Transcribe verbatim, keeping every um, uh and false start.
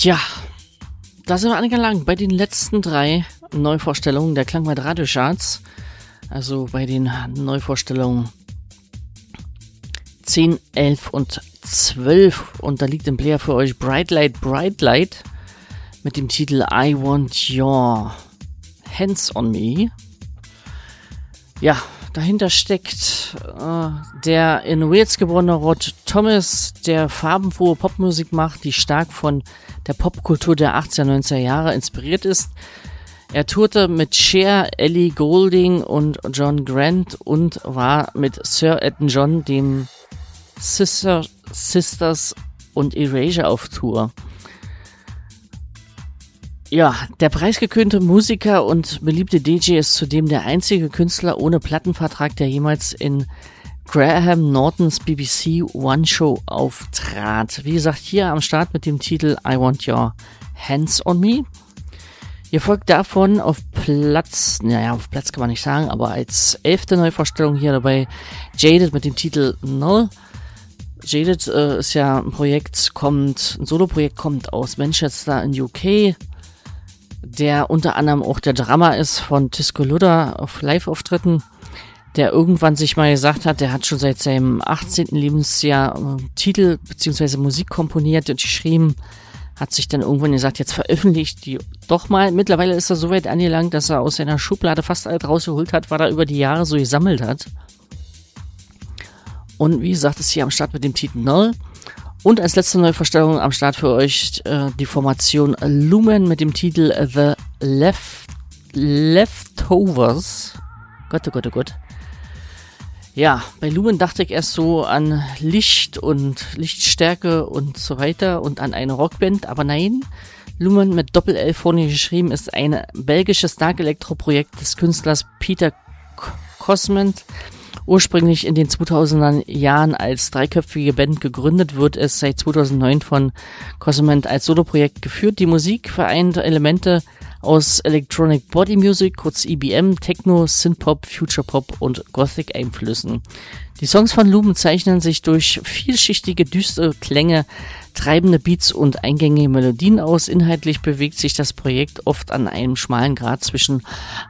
Tja, da sind wir angelangt bei den letzten drei Neuvorstellungen der Klangwald Radiocharts. Also bei den Neuvorstellungen zehn, elf und zwölf. Und da liegt im Player für euch Bright Light, Bright Light mit dem Titel I Want Your Hands on Me. Ja, dahinter steckt äh, der in Wales geborene Rod Thomas, der farbenfrohe Popmusik macht, die stark von der Popkultur der achtziger, neunziger Jahre inspiriert ist. Er tourte mit Cher, Ellie Goulding und John Grant und war mit Sir Elton John, dem Sister, Sisters und Erasure auf Tour. Ja, der preisgekrönte Musiker und beliebte D J ist zudem der einzige Künstler ohne Plattenvertrag, der jemals in Graham Nortons B B C One Show auftrat. Wie gesagt, hier am Start mit dem Titel I Want Your Hands on Me. Ihr folgt davon auf Platz, naja, auf Platz kann man nicht sagen, aber als elfte Neuvorstellung hier dabei Jaded mit dem Titel Null. Jaded äh, ist ja ein Projekt, kommt, ein Soloprojekt kommt aus Manchester in U K, der unter anderem auch der Drummer ist von Tisco Ludder auf Live-Auftritten, der irgendwann sich mal gesagt hat, der hat schon seit seinem achtzehnten Lebensjahr äh, Titel bzw. Musik komponiert und geschrieben, hat sich dann irgendwann gesagt, jetzt veröffentlicht die doch mal. Mittlerweile ist er so weit angelangt, dass er aus seiner Schublade fast alles rausgeholt hat, was er über die Jahre so gesammelt hat. Und wie gesagt, ist hier am Start mit dem Titel Null. Und als letzte Neuvorstellung am Start für euch äh, die Formation Lumen mit dem Titel The Left Leftovers. Gott, oh Gott, oh Gott. Ja, bei Lumen dachte ich erst so an Licht und Lichtstärke und so weiter und an eine Rockband, aber nein, Lumen mit Doppel-L vorne geschrieben ist ein belgisches Dark Electro-Projekt des Künstlers Peter Cosment. Ursprünglich in den zweitausender Jahren als dreiköpfige Band gegründet, wird es seit zweitausendneun von Cosment als Soloprojekt geführt. Die Musik vereint Elemente aus Electronic Body Music, kurz E B M, Techno, Synthpop, Futurepop und Gothic-Einflüssen. Die Songs von Lumen zeichnen sich durch vielschichtige, düstere Klänge, treibende Beats und eingängige Melodien aus. Inhaltlich bewegt sich das Projekt oft an einem schmalen Grat zwischen